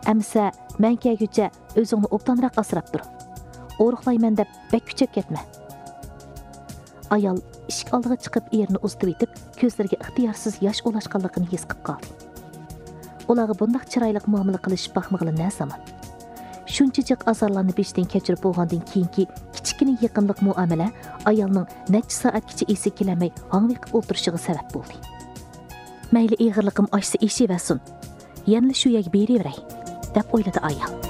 Әмсә, мән кәгүчә өзіңні обтанырақ асырап тұр. Оруqlayman deb bek küçep ketme. Ayal ishik oldiga chiqib erini uzitib etib, ko'zlariga ixtiyorsiz yosh ulashganligini his qilib qoldi. Ularga bundoq chiroyli muomala qilishib baxmag'ili ne zaman. Shunchalik azorlarni beshdan kechirib bo'lgandan keyinki kichkina yaqinlik muomala ayolning necha soatgacha esi kelamay hangviqib o'tirishiga sabab bo'ldi. Mayli ig'irliqim oshsa eshivasin. Yana shu yerga beraveray, deb o'yladi ayol.